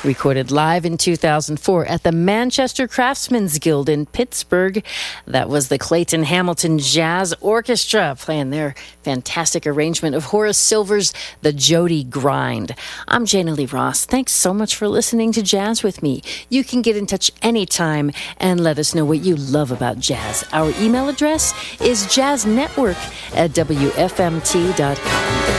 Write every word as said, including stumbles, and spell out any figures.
recorded live in two thousand four at the Manchester Craftsmen's Guild in Pittsburgh. That was the Clayton Hamilton Jazz Orchestra playing their fantastic arrangement of Horace Silver's The Jody Grind. I'm Jana Lee Ross. Thanks so much for listening to Jazz with me. You can get in touch anytime and let us know what you love about jazz. Our email address is jazznetwork at w f m t dot com.